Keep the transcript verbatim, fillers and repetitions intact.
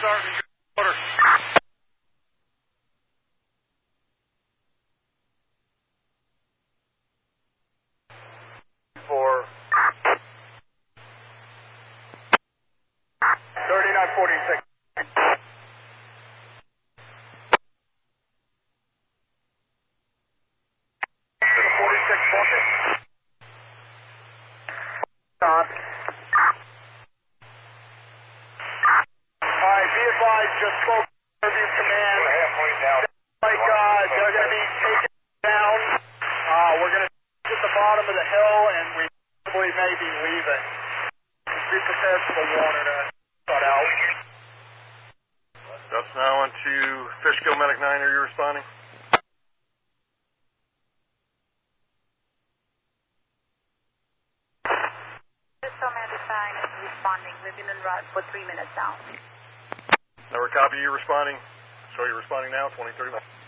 Sergeant. Order. For thirty-nine forty-six. forty-six bucket. Stop. Alright, be advised, just spoke to Fairview Command. We're halfway down. Like, uh, they're going to be taken down. Uh, we're going to at the bottom of the hill, and we probably may be leaving. Just be prepared for the water to cut out. That's now on to Fishkill Medic nine. Are you responding? Fishkill Medic nine is responding. We've been en route for three minutes now. Never copy you responding. So you're responding now, twenty thirty-one.